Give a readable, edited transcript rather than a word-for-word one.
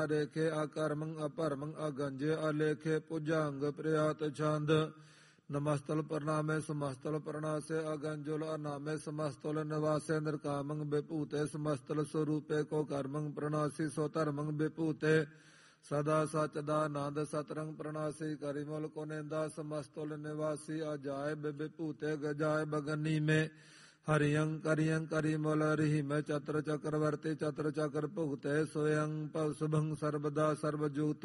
ਰੇਖੇ ਆਕਰਮੰ ਅਪਰਮੰ ਅਗੰਜੇ ਅਲੇਖੇ ਪੁਜੰਗ ਪ੍ਰਿਆਤ ਛੰਦ ਨਮਸਤਲ ਪ੍ਰਣਾਮੇ ਸਮਸਤਲ ਪ੍ਰਣਾਸੇ ਅਗੰਜੁਲ ਅਨਾਮੇ ਸਮਸਤਲ ਨਿਵਾਸੇ ਨਿਰਕਾਮੰ ਵਿਭੂਤੇ ਸਮਸਤਲ ਸਰੂਪੇ ਕੋ ਕਰਮੰ ਪ੍ਰਣਾਸੀ ਸੋ ਧਰਮੰ ਵਿਭੂਤੇ ਸਦਾ ਸਚ ਦਾ ਆਨੰਦ ਸਤਰੰਗ ਪ੍ਰਣਾਸੀ ਕਰਿਮਲ ਕੋ ਨਿੰਦਾ ਸਮਸਤਲ ਨਿਵਾਸੀ ਅਜਾਏ ਵਿਭੂਤੇ ਗਜਾਏ ਬਗਨੀ ਮੇ ਹਰਿਯੰ ਕਰਿਯੰ ਕਰਿਮਲ ਰਿਹਿਮੈ ਚਤਰ ਚਕਰਵਰਤੀ ਚਤਰ ਚਕਰ ਭੁਗਤੇ ਸੋਯੰ ਭਵ ਸੁਭੰ ਸਰਬਦਾ ਸਰਬਜੂਤ